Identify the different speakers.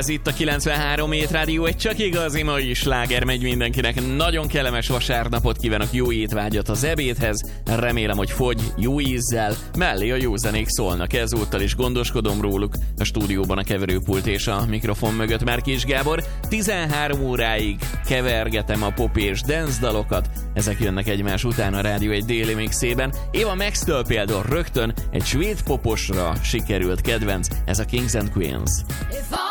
Speaker 1: Ez itt a 93 Hét Rádió, egy csak igazi mai sláger megy mindenkinek. Nagyon kellemes vasárnapot kívánok, jó étvágyat az ebédhez. Remélem, hogy fogy jó ízzel, mellé a jó zenék szólnak. Ezúttal is gondoskodom róluk. A stúdióban a keverőpult és a mikrofon mögött Márkis Gábor. 13 óráig kevergetem a pop és dance dalokat. Ezek jönnek egymás után a rádió egy déli mixében. Eva Max-től például rögtön egy svéd poposra sikerült kedvenc, ez a Kings and Queens.